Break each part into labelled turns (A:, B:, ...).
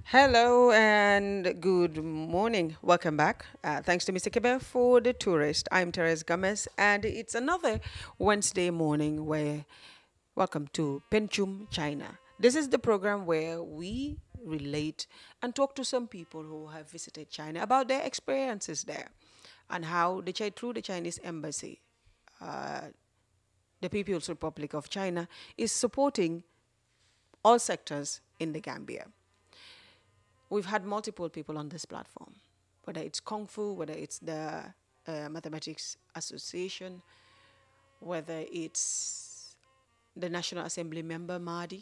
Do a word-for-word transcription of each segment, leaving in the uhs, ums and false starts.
A: Hello and good morning. Welcome back. Uh, thanks to mister Kebe for the tourist. I'm Therese Gomez, and it's another Wednesday morning where welcome to Penchum, China. This is the program where we relate and talk to some people who have visited China about their experiences there and how the Chi- through the Chinese embassy, uh, the People's Republic of China is supporting all sectors in the Gambia. We've had multiple people on this platform, whether it's Kung Fu, whether it's the uh, Mathematics Association, whether it's the National Assembly member Mahdi.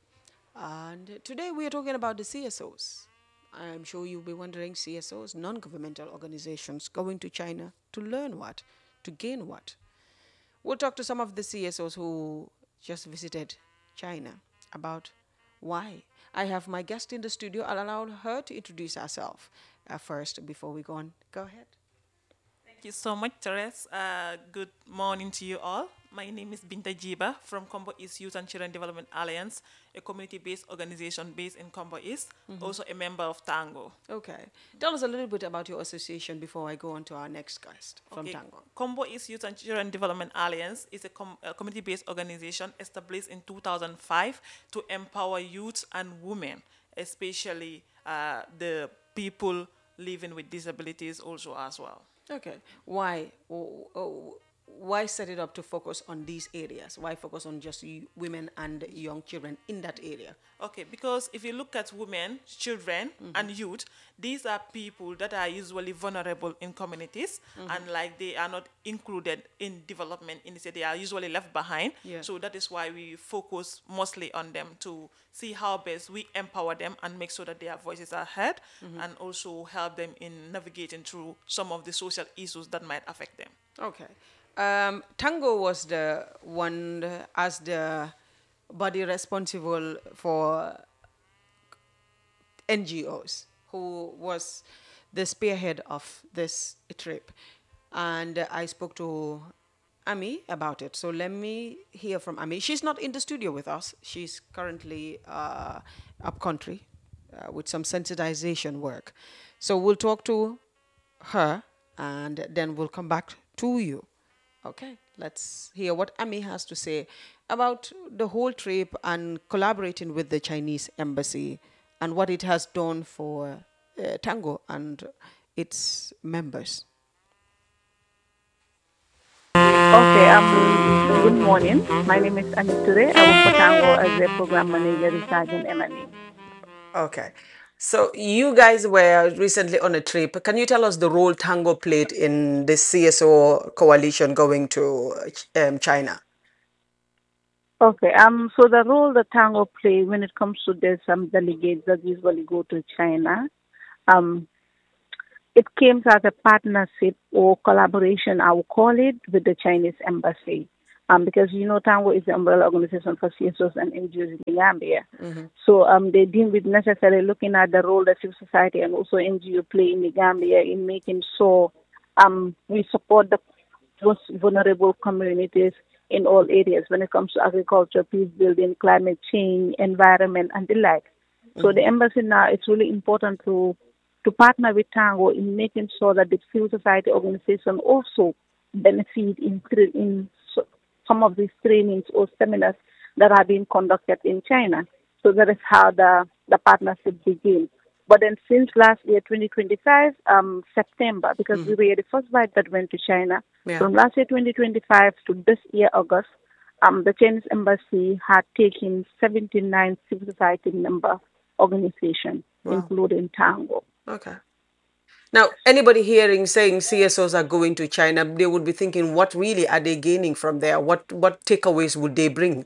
A: And today we are talking about the C S Os. I'm sure you'll be wondering C S Os, non governmental organizations, going to China to learn what, to gain what. We'll talk to some of the C S Os who just visited China about why. I have my guest in the studio. I'll allow her to introduce herself uh, first before we go on. Go ahead.
B: Thank you so much, Teres. Uh, good morning to you all. My name is Binta Jiba from Combo East Youth and Children Development Alliance, a community-based organization based in Combo East, also a member of Tango.
A: Okay. Tell us a little bit about your association before I go on to our next guest from
B: Okay,
A: Tango.
B: Combo East Youth and Children Development Alliance is a, com- a community-based organization established in two thousand five to empower youth and women, especially uh, the people living with disabilities also as well.
A: Okay. Why? Oh, oh, why set it up to focus on these areas? Why focus on just y- women and young children in that area?
B: Okay, because if you look at women, children, and youth, these are people that are usually vulnerable in communities and like they are not included in development initiative. They are usually left behind.
A: Yeah.
B: So that is why we focus mostly on them to see how best we empower them and make sure that their voices are heard and also help them in navigating through some of the social issues that might affect them.
A: Okay. Um, Tango was the one uh, as the body responsible for N G Os who was the spearhead of this trip. And uh, I spoke to Ami about it. So let me hear from Ami. She's not in the studio with us. She's currently uh, up country uh, with some sensitization work. So we'll talk to her and then we'll come back to you. Okay, let's hear what Ami has to say about the whole trip and collaborating with the Chinese embassy and what it has done for uh, Tango and its members.
C: Okay, um, good morning. My name is Anit Ture. I work for Tango as a program manager research and M and A.
A: Okay. So you guys were recently on a trip. Can you tell us the role Tango played in this C S O coalition going to um, China?
C: Okay, um, so the role that Tango play when it comes to there's some delegates that usually go to China, um, it came as a partnership or collaboration, I will call it, with the Chinese embassy. Um, because you know Tango is the umbrella organization for C S Os and N G Os in the Gambia. So um, they deem with necessarily looking at the role that civil society and also N G O play in the Gambia in making sure um, we support the most vulnerable communities in all areas when it comes to agriculture, peace building, climate change, environment, and the like. So the embassy now, it's really important to to partner with Tango in making sure that the civil society organization also benefit in tra- in so- some of these trainings or seminars that are being conducted in China. So that is how the the partnership begins. But then since last year, twenty twenty-five, um, September, because we were the first batch that went to China,
A: Yeah.
C: from last year, twenty twenty-five, to this year, August, um, the Chinese embassy had taken seventy-nine civil society member organizations,
A: Wow.
C: including Tango.
A: Okay. Now, anybody hearing saying C S Os are going to China, they would be thinking, what really are they gaining from there? What what takeaways would they bring?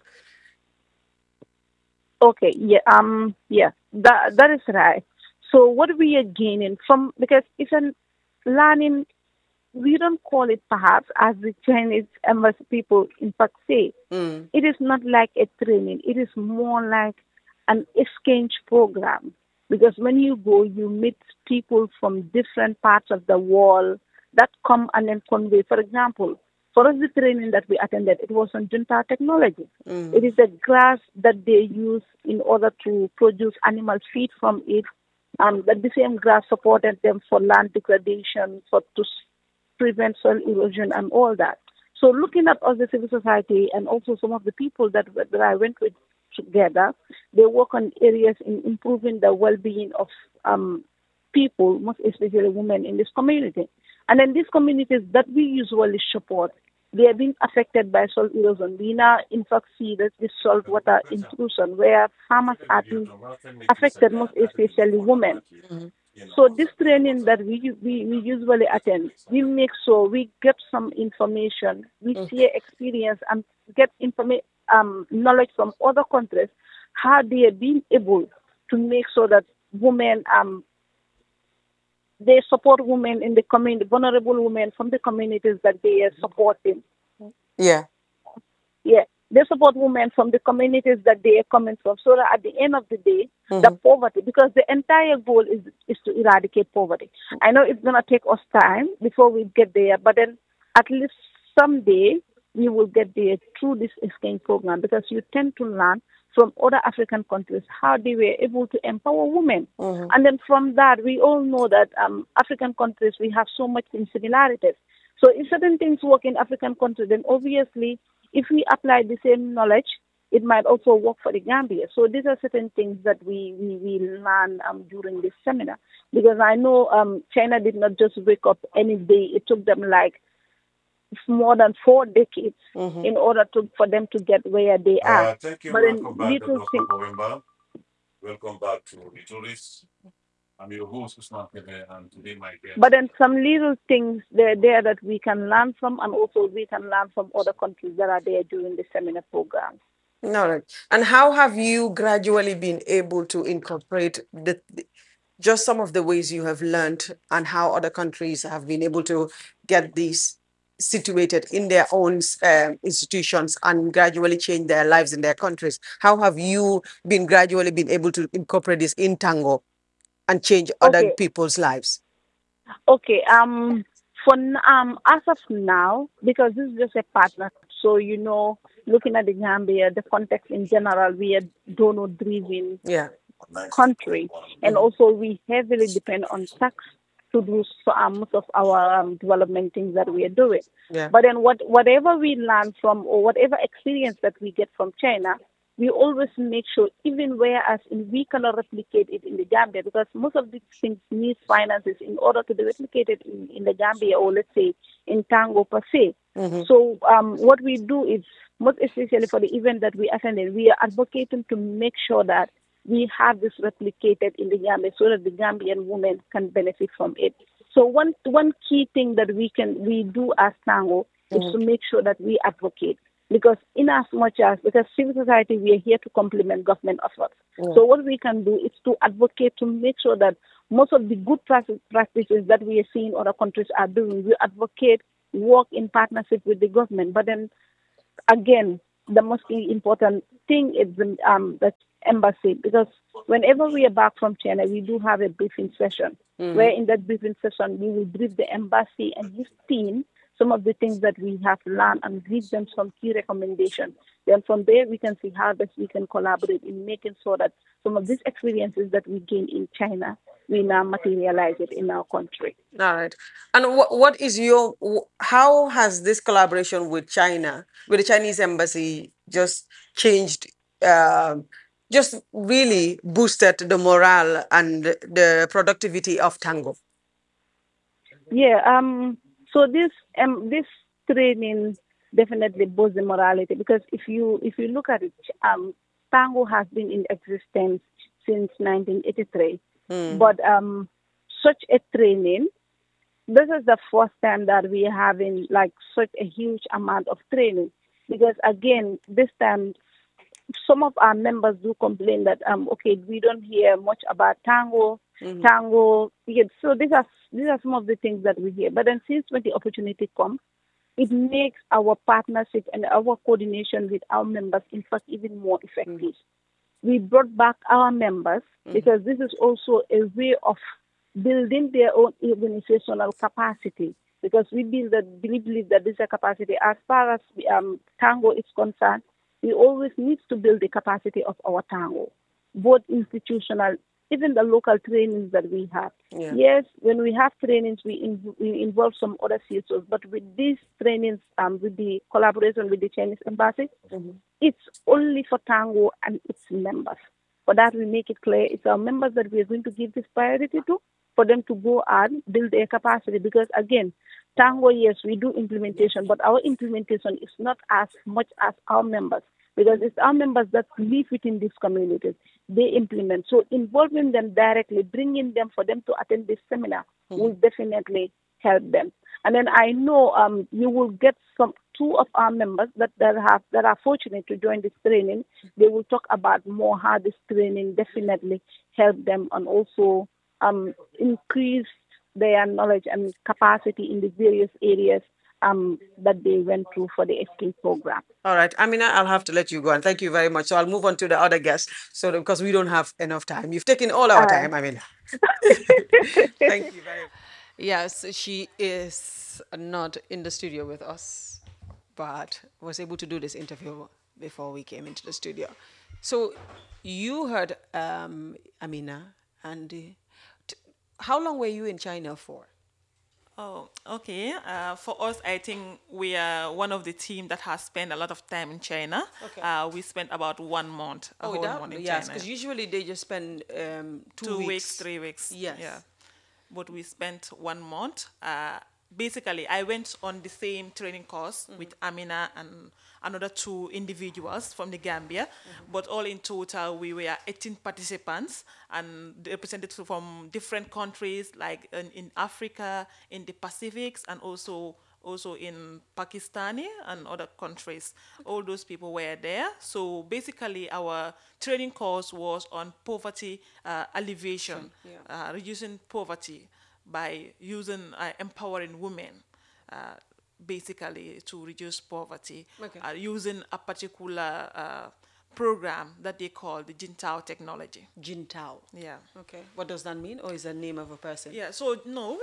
C: Okay, yeah, um, yeah, that that is right. So what we are gaining from, because it's a learning, we don't call it perhaps as the Chinese embassy people in fact say.
A: Mm.
C: It is not like a training. It is more like an exchange program. Because when you go, you meet people from different parts of the world that come and then convey. For example, for us, the training that we attended, it was on junta technology. It
A: Mm.
C: is the grass that they use in order to produce animal feed from it Um, that the same grant supported them for land degradation, for to s- prevent soil erosion and all that. So looking at us, the civil society, and also some of the people that, that I went with together, they work on areas in improving the well-being of um, people, most especially women in this community. And then these communities that we usually support, they are being affected by soil erosion. We now, in fact, see that this saltwater intrusion, where farmers are being affected, most especially women. So this training that we, we, we usually attend, we make sure we get some information, we share experience and get informa- um, knowledge from other countries, how they are being able to make sure that women, um, they support women in the community, vulnerable women from the communities that they are supporting.
A: Yeah.
C: Yeah, they support women from the communities that they are coming from, so that at the end of the day, the
A: Mm-hmm.
C: poverty, because the entire goal is is to eradicate poverty. I know it's gonna take us time before we get there, but then at least someday we will get there through this exchange program, because you tend to learn from other African countries how they were able to empower women.
A: Mm-hmm.
C: And then from that, we all know that um, African countries, we have so much in similarities. So if certain things work in African countries, then obviously, if we apply the same knowledge, it might also work for the Gambia. So these are certain things that we, we, we learn um, during this seminar. Because I know um, China did not just wake up any day. It took them like more than four decades
A: Mm-hmm.
C: in order to for them to get where they are.
D: Uh, thank you.
C: But in
D: Welcome back,
C: little
D: doctor
C: things,
D: Kawemba. Welcome back to the tourist. I'm your host, Usman Kebe, and today my
C: but
D: guest.
C: then some little things there there that we can learn from, and also we can learn from other countries that are there during the seminar program.
A: All right. And how have you gradually been able to incorporate the, the- just some of the ways you have learned and how other countries have been able to get these situated in their own um, institutions and gradually change their lives in their countries? How have you been gradually been able to incorporate this in Tango and change other
C: Okay,
A: people's lives?
C: okay. Um, for n- um, as of now, because this is just a partner, so you know, looking at the Gambia, the context in general, we are donor-driven
A: Yeah.
C: country, and
A: Mhm.
C: also we heavily depend on tax to do so, um, most of our um, development things that we are doing.
A: Yeah.
C: But then, what whatever we learn from, or whatever experience that we get from China, we always make sure, even whereas in, we cannot replicate it in the Gambia, because most of these things need finances in order to be replicated in, in the Gambia, or let's say in Tango per se.
A: Mhm.
C: So um, what we do is, most especially for the event that we attended, we are advocating to make sure that we have this replicated in the Gambia, so that the Gambian women can benefit from it. So one one key thing that we can we do as Tango is
A: Mhm.
C: to make sure that we advocate, because in as much as, because civil society, we are here to complement government efforts.
A: Yeah.
C: So what we can do is to advocate to make sure that most of the good prac- practices that we are seeing other countries are doing, we advocate, work in partnership with the government. But then again, the most important thing is the, um, the embassy, because whenever we are back from China, we do have a briefing session, where
A: Mhm.
C: in that briefing session, we will brief the embassy and his team some of the things that we have learned and give them some key recommendations. Then from there, we can see how best we can collaborate in making sure that some of these experiences that we gain in China, we now materialize it in our country.
A: All right. And what what is your wh- how has this collaboration with China, with the Chinese embassy, just changed, um, just really boosted the morale and the productivity of Tango?
C: Yeah. Um. So this um this training definitely boosts the morality, because if you if you look at it, um, Tango has been in existence since nineteen eighty-three,
A: Mm.
C: but um, such a training, this is the first time that we are having like such a huge amount of training, because again, this time some of our members do complain that um okay, we don't hear much about tango
A: Mhm.
C: tango yeah, so these are these are some of the things that we hear. But then since when the opportunity comes, it makes our partnership and our coordination with our members, in fact, even more
A: Mhm.
C: effective. We brought back our members,
A: Mhm.
C: because this is also a way of building their own organizational capacity, because we build that, we believe that this is a capacity. As far as um, Tango is concerned, we always need to build the capacity of our Tango, both institutional even the local trainings that we have.
A: Yeah.
C: Yes, when we have trainings, we, in, we involve some other C S Os, but with these trainings, um, with the collaboration with the Chinese embassy, it's only for Tango and its members. For that, we make it clear it's our members that we are going to give this priority to, for them to go and build their capacity. Because again, Tango, yes, we do implementation, but our implementation is not as much as our members, because it's our members that live within these communities. They implement. So involving them directly, bringing them for them to attend this seminar will definitely help them. And then I know um, you will get some two of our members that, that have that are fortunate to join this training. They will talk about more how this training definitely help them and also um, increase their knowledge and capacity in the various areas um, that they went through for the S K program.
A: All right, Amina, I'll have to let you go, and thank you very much. So I'll move on to the other guests, so that, because we don't have enough time. You've taken all our
C: Uh,
A: time, Amina. Thank you very much. Yes, she is not in the studio with us, but was able to do this interview before we came into the studio. So you heard um, Amina, and uh, t- how long were you in China for?
B: Oh, okay. Uh, for us, I think we are one of the team that has spent a lot of time in China.
A: Okay.
B: Uh, we spent about one month, a whole
A: that,
B: month in
A: yes,
B: China.
A: because usually they just spend um, two,
B: Two
A: weeks.
B: weeks, three weeks.
A: Yes.
B: Yeah. But we spent one month. Uh, basically, I went on the same training course with Amina and another two individuals from the Gambia. But all in total, we were eighteen participants and represented from different countries, like in, in Africa, in the Pacifics, and also also in Pakistani and other countries. All those people were there. So basically, our training course was on poverty uh, alleviation,
A: Yeah.
B: uh, reducing poverty by using uh, empowering women, uh, basically to reduce poverty,
A: Okay.
B: uh, using a particular uh, program that they call the Jintao technology.
A: Jintao.
B: Yeah.
A: Okay. What does that mean? Or is that the name of a person?
B: Yeah, so no,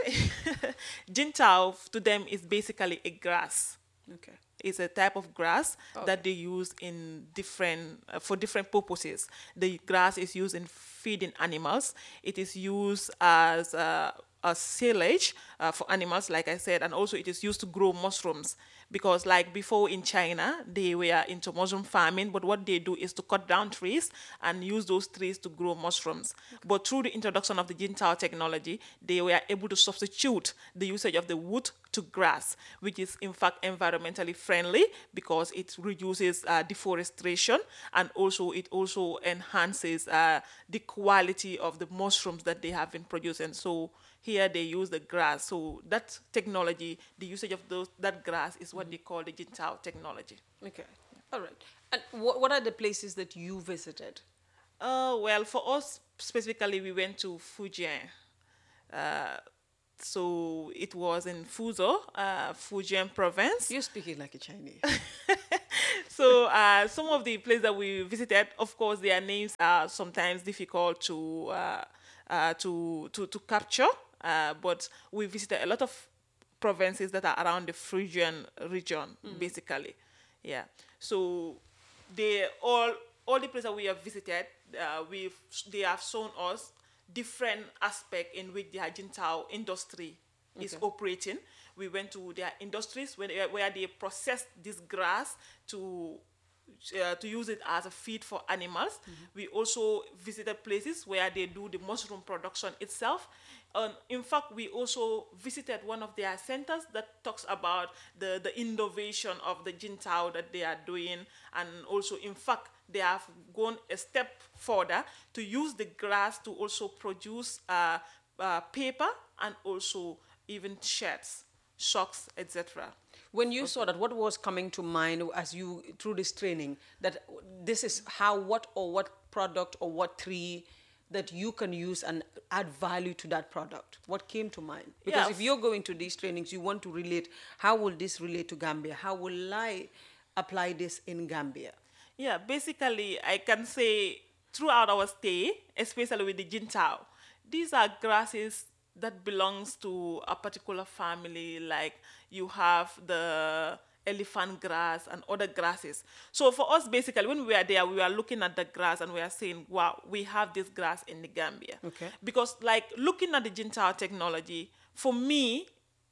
B: Jintao to them is basically a grass.
A: Okay.
B: It's a type of grass
A: Okay.
B: that they use in different uh, for different purposes. The grass is used in feeding animals. It is used as uh, a silage uh, for animals, like I said, and also it is used to grow mushrooms. Because like before in China, they were into mushroom farming, but what they do is to cut down trees and use those trees to grow mushrooms. But through the introduction of the Jintao technology, they were able to substitute the usage of the wood to grass, which is in fact environmentally friendly because it reduces uh, deforestation, and also it also enhances uh, the quality of the mushrooms that they have been producing. So here they use the grass. So that technology, the usage of those that grass is what they call the Jintao technology.
A: Okay. All right. And what, what are the places that you visited?
B: Uh, well, for us specifically, we went to Fujian. Uh, so it was in Fuzhou, uh, Fujian province.
A: You're speaking like a Chinese.
B: So uh, some of the places that we visited, of course, their names are sometimes difficult to uh, uh, to, to to capture. Uh, but we visited a lot of provinces that are around the Frisian region, basically. Yeah. So they all all the places that we have visited, uh, we've they have shown us different aspects in which the Jintao industry is operating. We went to their industries where, where they process this grass to uh, to use it as a feed for animals. We also visited places where they do the mushroom production itself. Um, in fact, we also visited one of their centers that talks about the, the innovation of the Jintao that they are doing. And also, in fact, they have gone a step further to use the grass to also produce uh, uh, paper and also even shirts, socks, et cetera.
A: When you saw that, what was coming to mind as you, through this training, that this is how, what or what product or what tree that you can use and add value to that product? What came to mind? Because
B: Yeah.
A: if you're going to these trainings, you want to relate, how will this relate to Gambia? How will I apply this in Gambia?
B: Yeah, basically, I can say throughout our stay, especially with the Jintao, these are grasses that belongs to a particular family. Like you have the elephant grass and other grasses. So for us, basically, when we are there, we are looking at the grass and we are saying, wow, we have this grass in the Gambia.
A: Okay.
B: Because like looking at the Gentile technology, for me,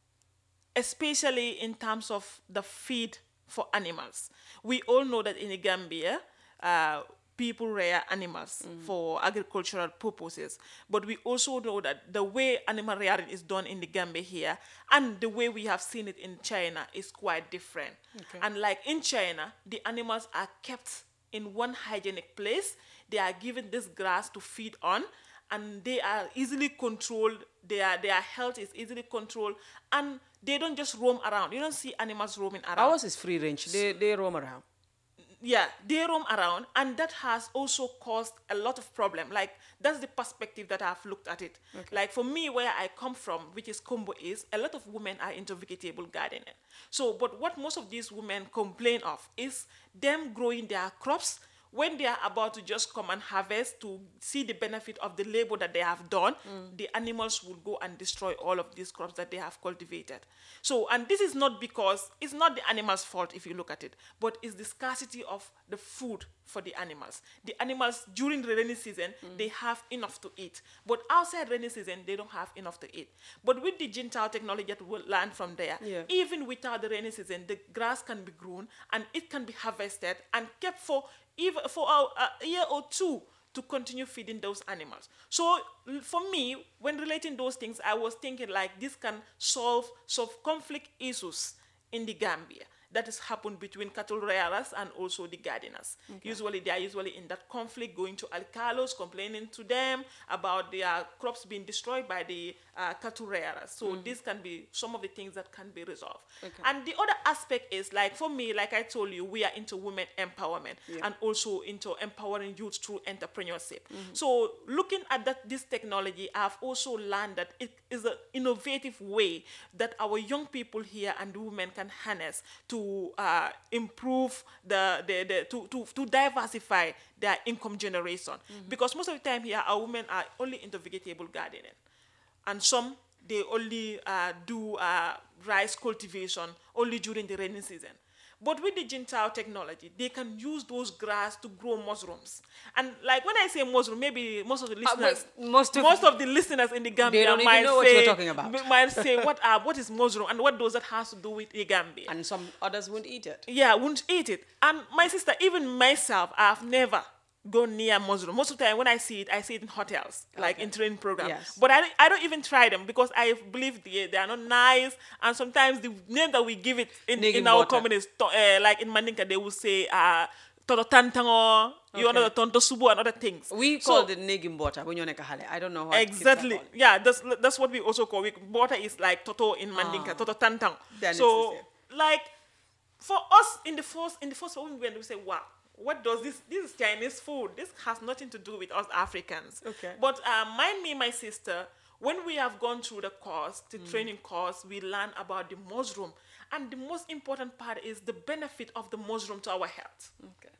B: especially in terms of the feed for animals, we all know that in the Gambia, uh, people rear animals mm. for agricultural purposes. But we also know that the way animal rearing is done in the Gambia here and the way we have seen it in China is quite different.
A: Okay.
B: And like in China, the animals are kept in one hygienic place. They are given this grass to feed on, and they are easily controlled. Their, their health is easily controlled, and they don't just roam around. You don't see animals roaming around.
A: Ours is free range. They, they roam around.
B: Yeah, they roam around, and that has also caused a lot of problem. Like, that's the perspective that I've looked at it.
A: Okay.
B: Like, for me, where I come from, which is Combo East, a lot of women are into vegetable gardening. So, but what most of these women complain of is them growing their crops when they are about to just come and harvest to see the benefit of the labor that they have done, mm. the animals will go and destroy all of these crops that they have cultivated. So, and this is not because, it's not the animals' fault if you look at it, but it's the scarcity of the food for the animals. The animals, during the rainy season, mm. they have enough to eat. But outside rainy season, they don't have enough to eat. But with the Gentile technology that we'll learn from there,
A: yeah.
B: even without the rainy season, the grass can be grown and it can be harvested and kept for even for a, a year or two to continue feeding those animals. So for me, when relating those things, I was thinking like this can solve solve conflict issues in the Gambia that has happened between cattle rearers and also the gardeners. Okay. Usually they are usually in that conflict, going to alcalos, complaining to them about their crops being destroyed by the uh, cattle rearers. So mm. this can be some of the things that can be resolved. Okay. And the other aspect is, like for me, like I told you, we are into women empowerment yeah. and also into empowering youth through entrepreneurship. Mm-hmm. So looking at that, this technology, I've also learned that it is an innovative way that our young people here and the women can harness to to uh, improve the, the, the to, to, to diversify their income generation. Mm-hmm. Because most of the time here, our women are only into vegetable gardening. And some, they only uh, do uh, rice cultivation only during the rainy season. But with the Gentile technology, they can use those grass to grow mushrooms. And like when I say mushroom, maybe most of the listeners,
A: uh, most, of,
B: most of the listeners in the Gambia
A: they don't
B: might
A: even know
B: say,
A: what you're talking about.
B: might say, what uh, what is mushroom and what does that have to do with the Gambia?
A: And some others won't eat it.
B: Yeah, won't eat it. And my sister, even myself, I've never go near mushroom. Most of the time when I see it, I see it in hotels, okay. like in training programs.
A: Yes.
B: But I, I don't even try them because I believe they, they are not nice. And sometimes the name that we give it in, in our communities, uh, like in Mandinka, they will say uh, Toto Tantango, okay. you know, the Tonto Subu and other things.
A: We call so, it Negimbota when you're Nekahale. I don't know what
B: exactly. Yeah, that's that's what we also call it. Bota is like Toto in Mandinka, ah. Toto Tantang.
A: Then
B: so like for us in the first in the first when we say, wow, what does this, this is Chinese food. This has nothing to do with us Africans.
A: Okay.
B: But uh, mind me, my sister, when we have gone through the course, the mm. training course, we learn about the mushroom. And the most important part is the benefit of the mushroom to our health.
A: Okay.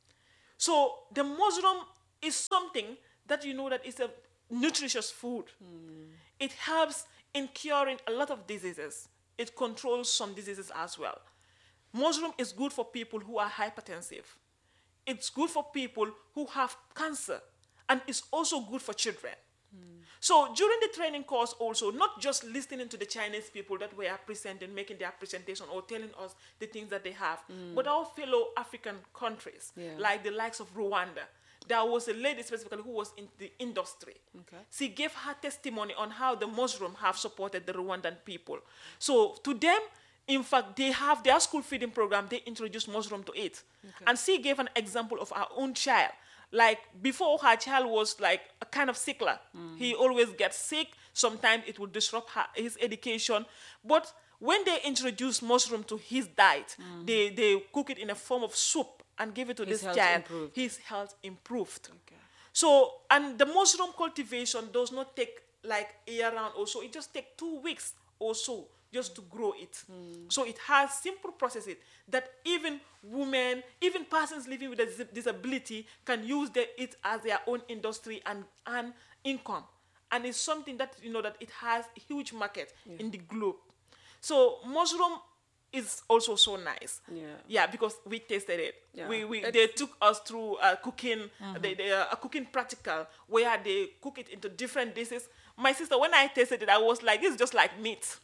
B: So the mushroom is something that you know that is a nutritious food. Mm. It helps in curing a lot of diseases. It controls some diseases as well. Mushroom is good for people who are hypertensive. It's good for people who have cancer, and it's also good for children. Mm. So during the training course also, not just listening to the Chinese people that were presenting, making their presentation or telling us the things that they have, mm. but our fellow African countries, yeah. like the likes of Rwanda. There was a lady specifically who was in the industry.
A: Okay.
B: She gave her testimony on how the mushroom have supported the Rwandan people. So to them, in fact, they have their school feeding program, they introduced mushroom to it. Okay. And she gave an example of her own child. Like, before her child was like a kind of sickler. Mm. He always gets sick. Sometimes it would disrupt her, his education. But when they introduced mushroom to his diet, mm. they, they cook it in a form of soup and give it to
A: his
B: this child.
A: Improved.
B: His health improved.
A: Okay.
B: So, and the mushroom cultivation does not take like a year round or so. It just takes two weeks or so just to grow it. Mm. So it has simple processes that even women, even persons living with a disability can use the, it as their own industry and earn income. And it's something that, you know, that it has a huge market yeah. in the globe. So mushroom is also so nice.
A: Yeah.
B: Yeah, because we tasted it.
A: Yeah.
B: We, we
A: It's-
B: they took us through uh, cooking, they, they, uh, a cooking practical where they cook it into different dishes. My sister, when I tasted it, I was like, this is just like meat.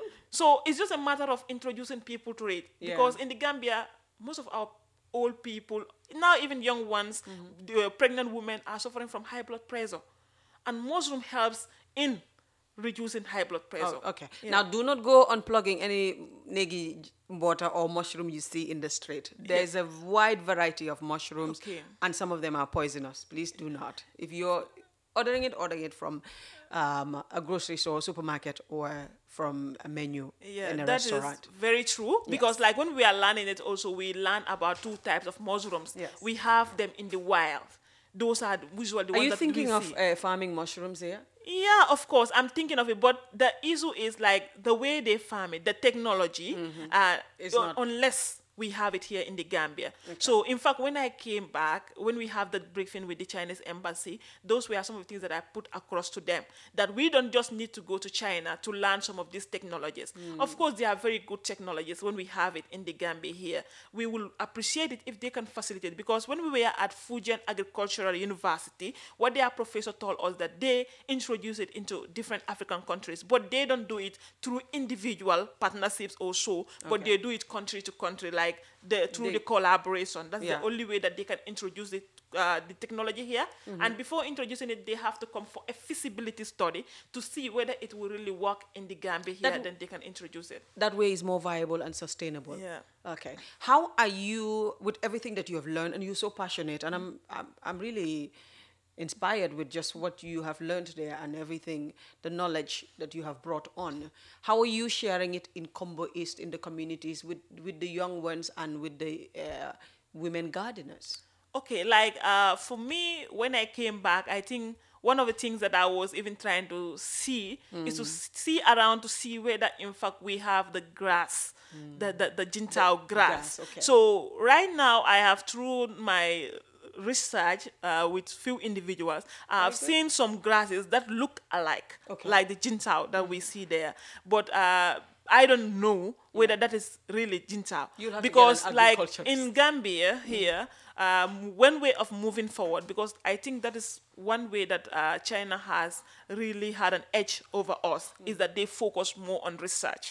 B: So it's just a matter of introducing people to it.
A: Yeah.
B: Because in the Gambia, most of our old people, now even young ones, the uh, pregnant women are suffering from high blood pressure. And mushroom helps in reducing high blood pressure.
A: Oh, okay.
B: Yeah.
A: Now, do not go unplugging any negi water or mushroom you see in the street. There's a wide variety of mushrooms,
B: Okay.
A: and some of them are poisonous. Please do not. If you're ordering it, ordering it from um, a grocery store, supermarket, or from a menu
B: Yeah,
A: in a
B: that is
A: restaurant.
B: very true. Because
A: Yes.
B: like when we are learning it also, we learn about two types of mushrooms.
A: Yes.
B: We have them in the wild. Those are usually the
A: Are
B: ones
A: you
B: that
A: thinking
B: we
A: of
B: see.
A: uh, farming mushrooms here?
B: Yeah, of course, I'm thinking of it, but the issue is like the way they farm it, the technology, uh,
A: It's
B: un-
A: not-
B: unless we have it here in the Gambia. So, in fact, when I came back, when we have the briefing with the Chinese embassy, those were some of the things that I put across to them, that we don't just need to go to China to learn some of these technologies. Of course, they are very good technologies when we have it in the Gambia here. We will appreciate it if they can facilitate, because when we were at Fujian Agricultural University, what their professor told us that they introduce it into different African countries, but they don't do it through individual partnerships or so, but
A: Okay.
B: they do it country to country, like the through
A: They-
B: the collaboration. That's
A: Yeah.
B: the only way that they can introduce it, uh, the technology here. And before introducing it, they have to come for a feasibility study to see whether it will really work in the Gambia here.
A: That-
B: Then they can introduce it.
A: That way is more viable and sustainable.
B: Yeah.
A: Okay. How are you with everything that you have learned, and you're so passionate, and I'm I'm, I'm really inspired with just what you have learned there and everything, the knowledge that you have brought on. How are you sharing it in Combo East, in the communities, with, with the young ones and with the uh, women gardeners?
B: Okay, like uh, for me, when I came back, I think one of the things that I was even trying to see is to s- see around to see whether, in fact, we have the grass, the the, the Jintao grass.
A: grass, okay.
B: So right now, I have through my research uh, with few individuals, I've seen some grasses that look alike,
A: Okay.
B: like the Jintao that we see there, but. Uh, I don't know whether that is really Jintao,
A: You'll have to get
B: because
A: an
B: like
A: agriculturist.
B: in Gambia here, um, one way of moving forward, because I think that is one way that uh, China has really had an edge over us, is that they focus more on research.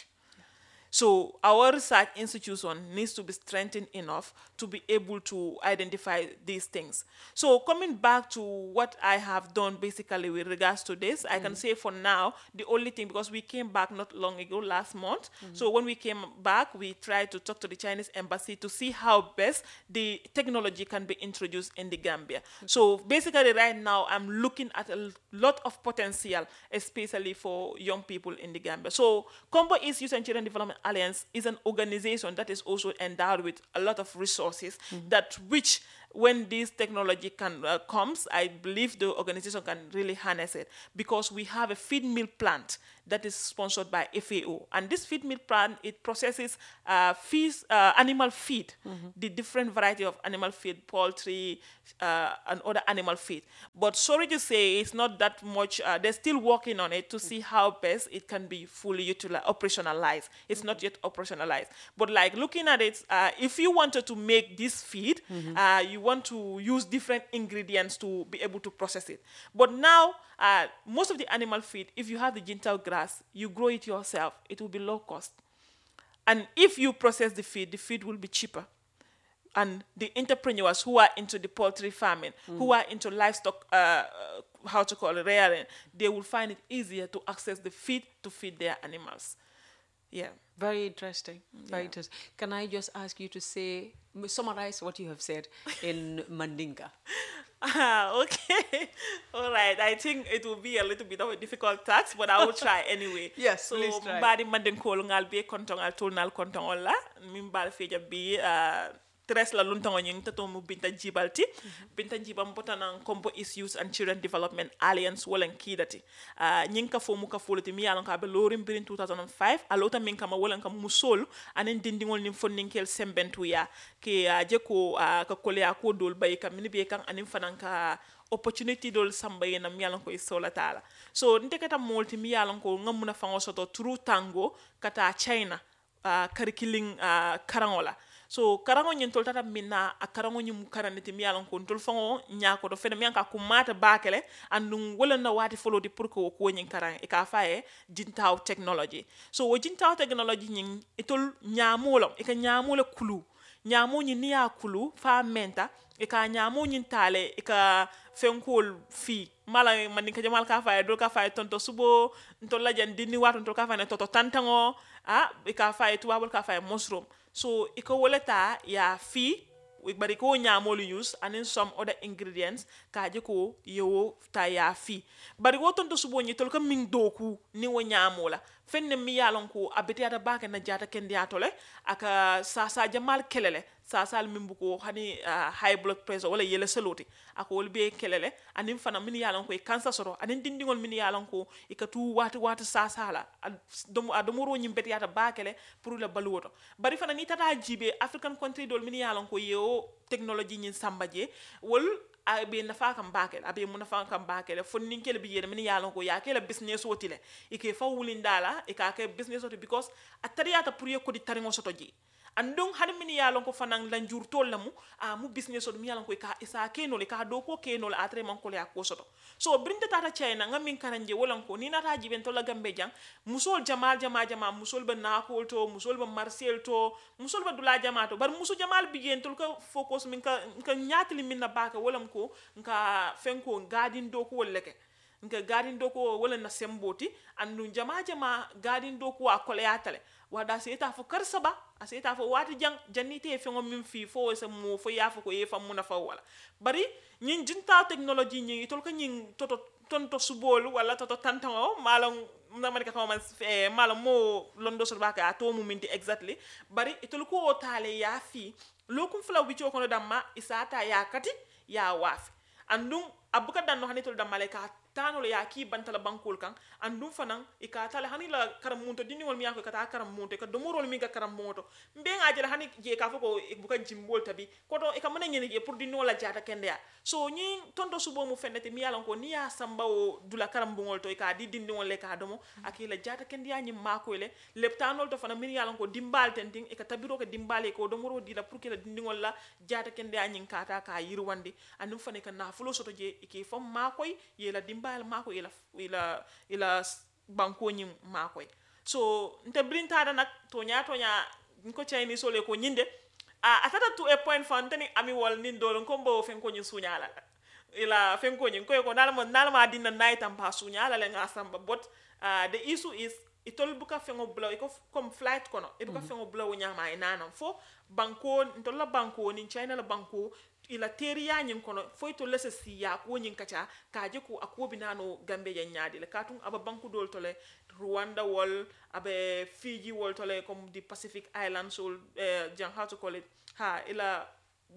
B: So our research institution needs to be strengthened enough to be able to identify these things. So coming back to what I have done basically with regards to this, I can say for now, the only thing, because we came back not long ago, last month. So when we came back, we tried to talk to the Chinese embassy to see how best the technology can be introduced in the Gambia. So basically right now, I'm looking at a lot of potential, especially for young people in the Gambia. So Combo East Youth and Children Development Alliance is an organization that is also endowed with a lot of resources that which when this technology can uh, comes, I believe the organization can really harness it, because we have a feed mill plant that is sponsored by F A O, and this feed mill plant, it processes uh, feeds, uh, animal feed, the different variety of animal feed, poultry, uh, and other animal feed. But sorry to say, it's not that much. Uh, they're still working on it to see how best it can be fully utilized, operationalized. It's not yet operationalized. But like looking at it, uh, if you wanted to make this feed, uh, you want to use different ingredients to be able to process it. But now, uh, most of the animal feed, if you have the Jintao grass, you grow it yourself, it will be low cost. And if you process the feed, the feed will be cheaper. And the entrepreneurs who are into the poultry farming, who are into livestock, uh, uh, how to call it, rearing, they will find it easier to access the feed to feed their animals. Yeah.
A: Very interesting. Very interesting. Can I just ask you to say, summarize what you have said in Mandinka?
B: Ah, okay. All right. I think it will be a little bit of a difficult task, but I will try anyway.
A: Yes,
B: so,
A: please try.
B: mbadi manden ko ngal be kontong al tonal kontong olla min bal feja bi uh, tres la luntango nying tato mu binta jibalti binta jibam botanan Combo East Youth and Children Development Alliance wolen kidati uh, nying ka fo mu ka foloti mi yalan ka be lorim birin two thousand five alota min kama wolen kam musol anen dindingol nim fonninkel sembentu ya ke uh, je ko uh, ka kolya ko dol bay kam ni be kan anin fanan ka opportunity dol samba yena mi yalan ko isola tala so nte kata molti mi yalan ko ngamuna fango soto true tango kata China uh, curriculum uh, karangola so karango nyin tol tata minna a karango nyum karaniti mi yalan ko tol fango nyako do fene mi anka ko mata bakele andum wala na wati follow di pour ko ko nyin karan e ka faye jintaw technology so wo jintaw technology nyin itol nyamolo e ka nyamolo kulu nyamo nyin ni ya kulu fa menta e ka nyamo nyin tale e ka fenkol fi mala man ka jamal ka faye do ka faye tonto subo ntol la jan dini wato ntol ka faye toto tantango a e ka faye tuwabol ka faye mushroom so iko woleta ya fi bari ko nyamol use and then some other ingredients kaje ko yo ta ya fi bari wo tonto subo ni tol ka min doku ni wo nyamola fenne mi yalon ko abeti ata baka na jata kendi atole aka sa sa jamal kelele sa sal min buko hani uh, high blood pressure wala yele seloti ako wol be kelele anin fana min yalon ko e cancer soro anin dindingol min yalon ko e ka tu wati wati sa sala dum adomoro nyim beti ata bakele pour le baluwoto bari fana ni tata jibe african country dol min yalon ko yo technology nyin sambaje wol abe nafa kam bakel abe mu nafa kam bakel fon ninkel bi yede min yalon ko ya kele business wotile e ke fa wulindala e ka ke business woti because atariata pour yo ko di taringo soto ji andong hani min yalon ko fanan la njurtol lamu a mu business woti mi yalon ko ka isa keno le ka do ko keno le atre man ko le akosoto so brinte tata china ngamin karanje wolan ko ni nata jiben to la gambe jang musol jamal jama jama musol ba nakol to musol ba marcel to musol ba dula jama to bar musu jamal bigen to ko focus min ka ka nyatli min na baka wolam ko nka fenko gadin do ko wolleke nka gadin do ko wala na semboti andu jama jama gadin do ko akole atale wada seta fo karsaba aseta fo wati jang janite e fengo min fi fo se mo fo yafa ko e fam muna fa wala bari nyin jinta technology nyi tol ka nyin toto tonto subol wala toto tantango malon na man ka ko man e malon mo londo so baka to mu minti exactly bari itol ko tale ya fi lokum fla wi ko no damma isata ya kati ya wafi andum abuka dan no hanitol damale ka tano le ya ki bantala bankol kan andum fanan e ka tala hani la karam munto dini wol mi yako ka ta karam munto ka do morol mi ga karam munto mbe nga jela hani je ka fako e buka jimbol tabi ko to e ka mena nyene je pour dini wala jata kende ya so nyi tonto subo mu fennete mi yalon ko ni ya samba o dula karam bungol to e ka di dindi wol le ka domo akila jata kende ya nyi mako le leptanol to fana mi yalon ko dimbal tenting e ka tabiro ko dimbale ko do moro di la pour que la dindi wol la jata kende ya nyi kata ka yirwandi andum fane ka na fulo soto je e ke fam makoy yela dimbal mako ila ila ila banko nyim makoy so nte brintada nak to nya to nya nko chinese ole ko nyinde a atata to a point fantani ami wal nin dolon kombo fen ko nyin sunyala ila fen ko nyin ko ko nalma nalma dinna night am pa sunyala le ngasamba but uh, the issue is itol buka fengo blow iko comme flight kono e buka mm -hmm. fengo blow nyama e nanam fo banko ntolla banko ni china la banko ila teriya nyin kono foy to lese siya ko nyin kacha kaje ko akobi nano gambe ya nyaadi le katun aba banku dol tole Rwanda wol abe Fiji wol tole comme di Pacific Islands wol eh, jang how to call it ha ila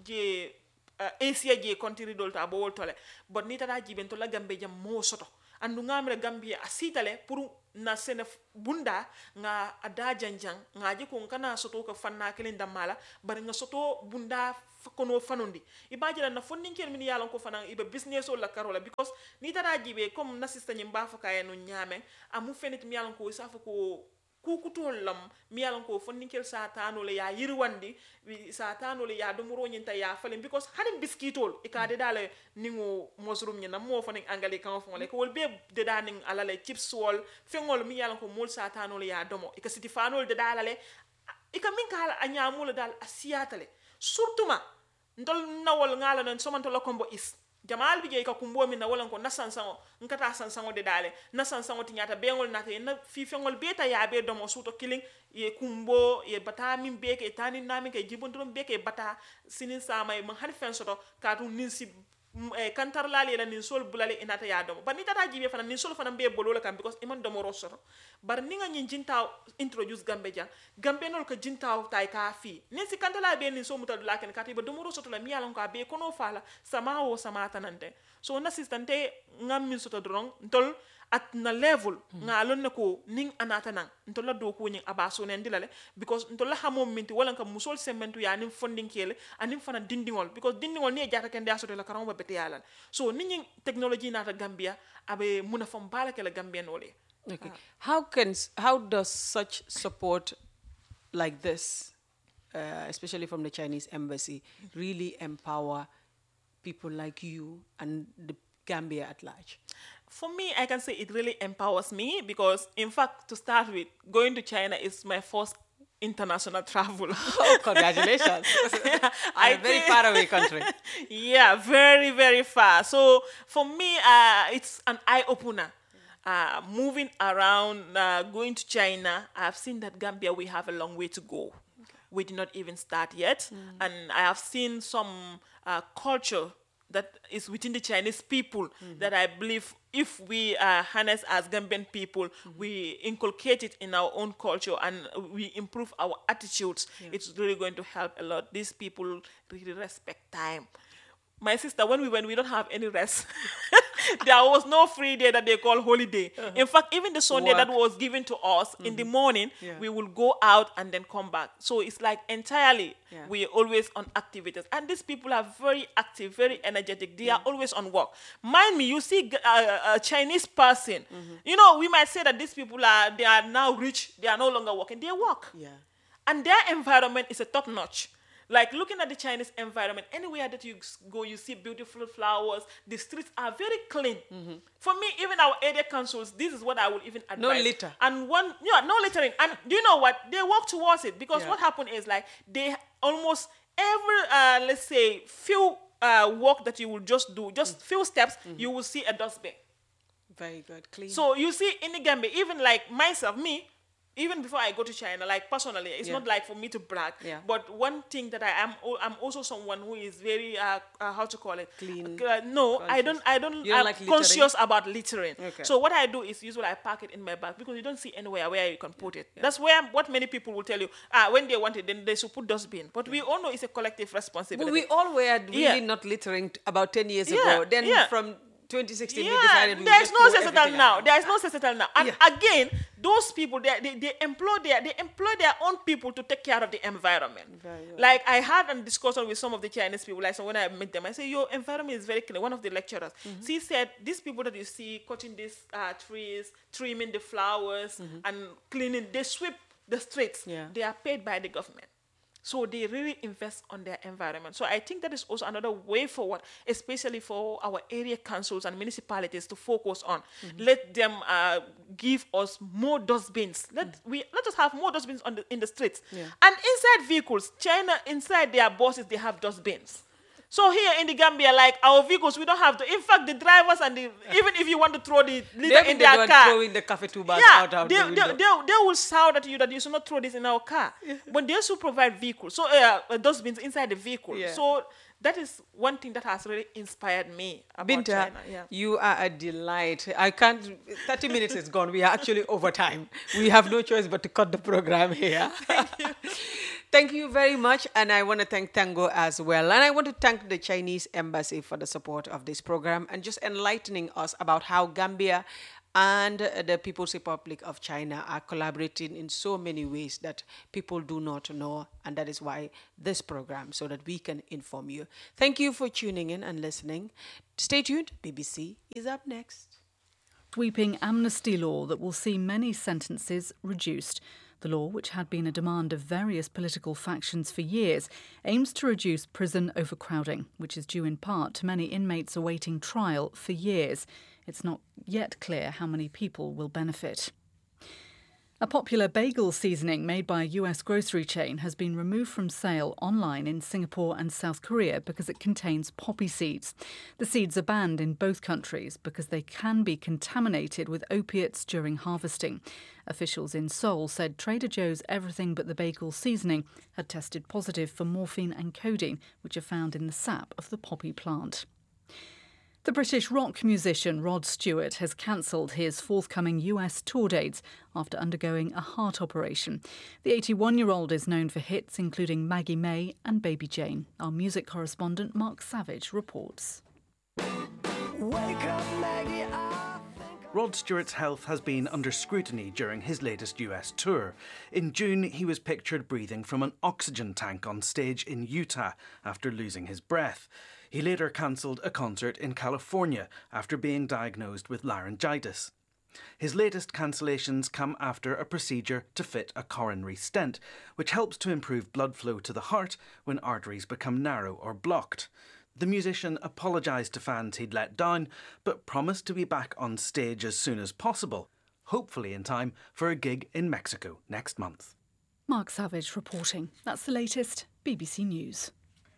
B: je uh, Asia je country dol ta bo wol tole but ni tata jiben to la gambe jam mo soto andu ngamre gambia asitale pour na sene bunda nga ada janjang ngaji ko kana soto ko fanna kelen damala bari nga soto bunda kono fanondi ibajira na fondin ken min yalon ko fanan ibe business o la karola because ni tara jibe comme na sista nyimba fa kay no nyame amu fenet mi yalon ko safa ko kukutol lam mi yalon ko fondin kel satano le ya yirwandi satano le ya do muro nyinta ya falen because hanim biskitol e ka de dale ningo mosrum nyina mo fanin angale kan fon le ko wol be de daning alale chips wol fengol mi yalon ko mol satano le ya domo e ka siti fanol de dalale e ka min ka anyamul dal asiyatale surtout ma ndol nawol ngala non somanto la kombo is jamal bije ka kumbo min na wala ko nasan sango ngata san sango de dale nasan sango tinyata bengol nata na fi fengol beta ya be domo suto killing ye kumbo ye bata min be ke tani nami ke jibundum be ke bata sinin sama e man han fen soto ka tu ninsi e kantar lali la nin sol bulale inata ya domo ba ni tata jibe fana nin sol fana be bolola kam because iman domo rosoto bar ni nga nyin jinta introduce gambe ja gambe nol ko jinta tay ka fi ni si kantala be nin so muta dula ken kati be domo rosoto la mi yalon ka be kono fala sama o sama tanante so na assistante ngam min soto drong ntol at na level mm. nga lon nako ning anata nan ntola do ko nyin abaso nen dilale because ntola hamo minti wala kam musol sementu ya nim funding kele anim fana dindingol because dindingol ni jata ken da soto la karam ba bete yalal so ning technology nata gambia abe muna fam bala kala gambia nole
A: okay uh. how can how does such support like this, uh, especially from the Chinese embassy, really empower people like you and the Gambia at large?
B: For me, I can say it really empowers me because, in fact, to start with, going to China is my first international travel.
A: Oh, congratulations.
B: I
A: A very
B: think-
A: far away country.
B: Yeah, very, very far. So for me, uh, it's an eye opener. Uh, moving around, uh, going to China, I've seen that Gambia, we have a long way to go. We did not even start yet. And I have seen some uh, culture that is within the Chinese people that I believe if we uh, harness as Gambian people, we inculcate it in our own culture and we improve our attitudes, it's really going to help a lot. These people really respect time. My sister, when we went, we don't have any rest. There was no free day that they call holiday. Uh-huh. In fact, even the Sunday
A: Work.
B: that was given to us in the morning,
A: Yeah.
B: we will go out and then come back. So it's like entirely,
A: Yeah.
B: we're always on activities. And these people are very active, very energetic. They are always on work. Mind me, you see a, a Chinese person, you know, we might say that these people are, they are now rich. They are no longer working. They work.
A: Yeah.
B: And their environment is a top notch. Like looking at the Chinese environment, anywhere that you s- go, you see beautiful flowers. The streets are very clean. For me, even our area councils, this is what I would even advise.
A: litter.
B: And one, yeah, no littering. And do you know what? They work towards it because
A: Yeah.
B: what happened is like they almost every, uh, let's say, few uh, walk that you will just do, just few steps, you will see a dustbin.
A: Very good. Clean.
B: So you see in the Gambia, even like myself, me, even before I go to China, like personally, it's
A: Yeah.
B: not like for me to brag.
A: Yeah.
B: But one thing that I am, al- I'm also someone who is very, uh, uh, how to call it?
A: Clean,
B: Uh, no, I don't, I don't,
A: You don't
B: I'm
A: like littering?
B: conscious about littering.
A: Okay.
B: So what I do is usually I pack it in my bag because you don't see anywhere where you can put it. That's where what many people will tell you. Ah, when they want it, then they should put dustbin. But we all know it's a collective responsibility.
A: But we all were really
B: Yeah.
A: not littering t- about ten years
B: Yeah,
A: ago. Then
B: yeah.
A: from twenty sixteen, we
B: Yeah,
A: decided we would
B: there's
A: just
B: no
A: throw
B: societal
A: everything
B: now.
A: out.
B: There's no societal now. And
A: Yeah.
B: again, those people they, they, they employ their they employ their own people to take care of the environment.
A: Very well.
B: Like I had a discussion with some of the Chinese people. Like so when I met them, I said, "Your environment is very clean." One of the lecturers,
A: Mm-hmm.
B: she said, "These people that you see cutting these uh, trees, trimming the flowers, and cleaning, they sweep the streets.
A: Mm-hmm. Yeah.
B: They are paid by the government." So they really invest on their environment. So I think that is also another way forward, especially for our area councils and municipalities to focus on.
A: Mm-hmm.
B: Let them uh, give us more dustbins. Let we let us have more dustbins on the, in the streets.
A: Yeah.
B: And inside vehicles, China inside their buses they have dustbins. So here in the Gambia, like our vehicles, we don't have to. In fact, the drivers and the even if you want to throw the litter
A: They've
B: in
A: been
B: their
A: the one
B: car,
A: throwing the coffee tubers
B: yeah,
A: out, out
B: they,
A: the
B: they,
A: window.
B: they, they will shout at you that you should not throw this in our car. But they should provide vehicles, so uh, dustbins inside the vehicle.
A: Yeah.
B: So that is one thing that has really inspired me about
A: Binta,
B: China. Yeah.
A: you are a delight. I can't, thirty minutes is gone. We are actually over time. We have no choice but to cut the program here. Thank you. Thank you very much. And I want to thank Tango as well. And I want to thank the Chinese embassy for the support of this program and just enlightening us about how Gambia and uh, the People's Republic of China are collaborating in so many ways that people do not know. And that is why this program, so that we can inform you. Thank you for tuning in and listening. Stay tuned. B B C is up next.
E: Sweeping amnesty law that will see many sentences reduced. The law, which had been a demand of various political factions for years, aims to reduce prison overcrowding, which is due in part to many inmates awaiting trial for years. It's not yet clear how many people will benefit. A popular bagel seasoning made by a U S grocery chain has been removed from sale online in Singapore and South Korea because it contains poppy seeds. The seeds are banned in both countries because they can be contaminated with opiates during harvesting. Officials in Seoul said Trader Joe's Everything But the Bagel seasoning had tested positive for morphine and codeine, which are found in the sap of the poppy plant. The British rock musician Rod Stewart has cancelled his forthcoming U S tour dates after undergoing a heart operation. The eighty-one-year-old is known for hits including Maggie May and Baby Jane. Our music correspondent Mark Savage reports.
F: Wake up, Maggie, I think
G: Rod Stewart's health has been under scrutiny during his latest U S tour. In June, he was pictured breathing from an oxygen tank on stage in Utah after losing his breath. He later cancelled a concert in California after being diagnosed with laryngitis. His latest cancellations come after a procedure to fit a coronary stent, which helps to improve blood flow to the heart when arteries become narrow or blocked. The musician apologised to fans he'd let down, but promised to be back on stage as soon as possible, hopefully in time for a gig in Mexico next month.
E: Mark Savage reporting. That's the latest B B C News.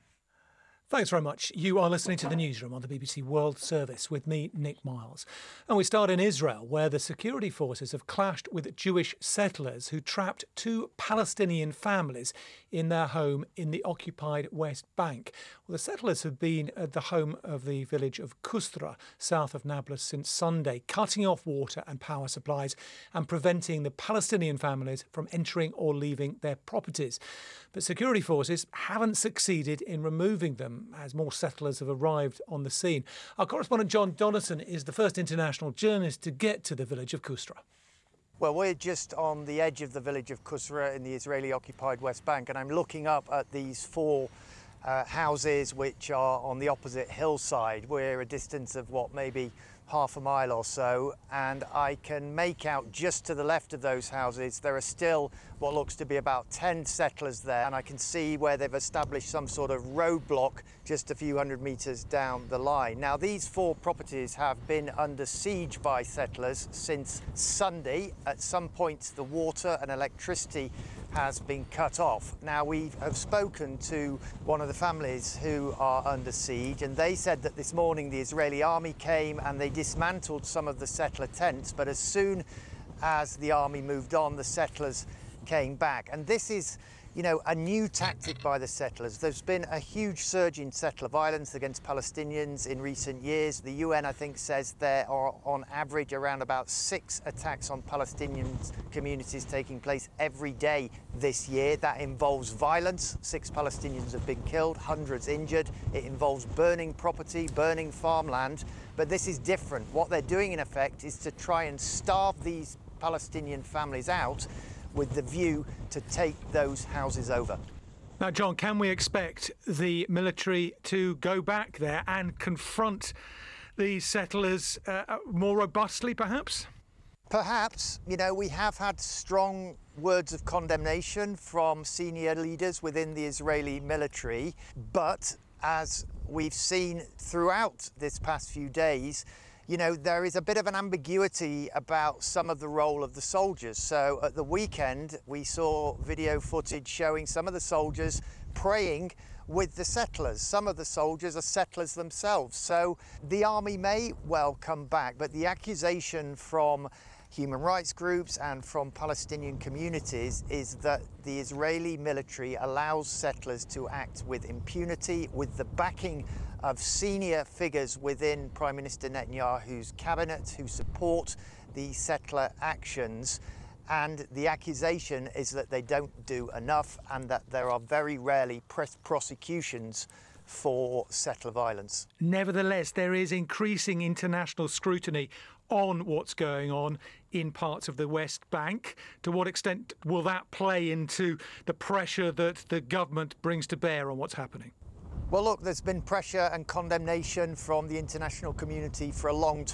H: Thanks very much. You are listening to the Newsroom on the B B C World Service with me, Nick Miles. And we start in Israel, where the security forces have clashed with Jewish settlers who trapped two Palestinian families in their home in the occupied West Bank. Well, the settlers have been at the home of the village of Kustra, south of Nablus, since Sunday, cutting off water and power supplies and preventing the Palestinian families from entering or leaving their properties. But security forces haven't succeeded in removing them as more settlers have arrived on the scene. Our correspondent John Donaldson is the first international journalist to get to the village of Kustra.
I: Well, we're just on the edge of the village of Kusra in the Israeli-occupied West Bank, and I'm looking up at these four uh, houses which are on the opposite hillside. We're a distance of, what, maybe half a mile or so, and I can make out just to the left of those houses there are still what looks to be about ten settlers there, and I can see where they've established some sort of roadblock just a few hundred metres down the line. Now, these four properties have been under siege by settlers since Sunday. At some point the water and electricity has been cut off. Now, we have spoken to one of the families who are under siege, and they said that this morning the Israeli army came and they dismantled some of the settler tents, but as soon as the army moved on, the settlers came back. And this is, you know, a new tactic by the settlers. There's been a huge surge in settler violence against Palestinians in recent years. The U N, I think, says there are on average around about six attacks on Palestinian communities taking place every day this year. That involves violence. Six Palestinians have been killed, hundreds injured. It involves burning property, burning farmland. But this is different. What they're doing, in effect, is to try and starve these Palestinian families out with the view to take those houses over.
H: Now, John, can we expect the military to go back there and confront these settlers uh, more robustly, perhaps?
I: Perhaps. You know, we have had strong words of condemnation from senior leaders within the Israeli military, but as we've seen throughout this past few days, you know, there is a bit of an ambiguity about some of the role of the soldiers. So at the weekend, we saw video footage showing some of the soldiers praying with the settlers. Some of the soldiers are settlers themselves. So the army may well come back, but the accusation from human rights groups and from Palestinian communities is that the Israeli military allows settlers to act with impunity, with the backing of senior figures within Prime Minister Netanyahu's cabinet who support the settler actions. And the accusation is that they don't do enough and that there are very rarely press prosecutions for settler violence.
H: Nevertheless, there is increasing international scrutiny on what's going on in parts of the West Bank. To what extent will that play into the pressure that the government brings to bear on what's happening?
I: Well, look, there's been pressure and condemnation from the international community for a long